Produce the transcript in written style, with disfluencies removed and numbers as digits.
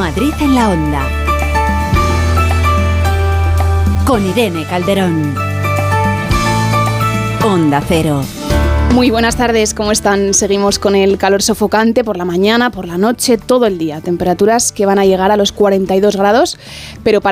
Madrid en la Onda. Con Irene Calderón. Onda Cero. Muy buenas tardes, ¿cómo están? Seguimos con el calor sofocante por la mañana, por la noche, todo el día. Temperaturas que van a llegar a los 42 grados, pero para